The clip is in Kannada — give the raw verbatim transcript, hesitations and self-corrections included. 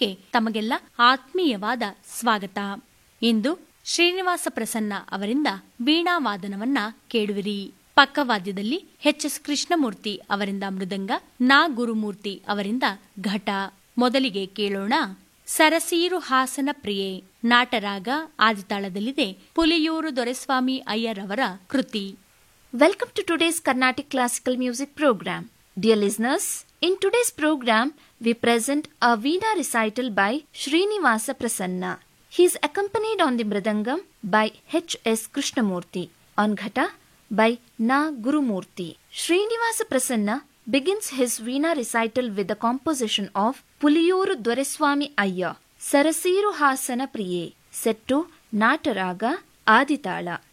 ಕಾರ್ಯಕ್ರಮಕ್ಕೆ ತಮಗೆಲ್ಲ ಆತ್ಮೀಯವಾದ ಸ್ವಾಗತ. ಇಂದು ಶ್ರೀನಿವಾಸ ಪ್ರಸನ್ನ ಅವರಿಂದ ವೀಣಾವಾದನವನ್ನ ಕೇಳುವಿರಿ. ಪಕ್ಕವಾದ್ಯದಲ್ಲಿ ಎಚ್ ಎಸ್ ಕೃಷ್ಣಮೂರ್ತಿ ಅವರಿಂದ ಮೃದಂಗ, ನಾ ಗುರುಮೂರ್ತಿ ಅವರಿಂದ ಘಟ. ಮೊದಲಿಗೆ ಕೇಳೋಣ ಸರಸೀರು ಹಾಸನ ಪ್ರಿಯೆ. ನಾಟರಾಗ ಆದಿತಾಳದಲ್ಲಿದೆ. ಪುಲಿಯೂರು ದೊರೆಸ್ವಾಮಿ ಅಯ್ಯರ್ ಅವರ ಕೃತಿ. Welcome to today's Carnatic Classical Music Program. Dear listeners, in today's program, we present a Veena recital by Srinivasa Prasanna. He is accompanied on the Mridangam by H S Krishnamurti, on Ghata by Na Gurumurti. Srinivasa Prasanna begins his Veena recital with the composition of Puliyuru Doreswami Ayyar, Sarasiru Hasana Priye, set to Nataraga Aditala.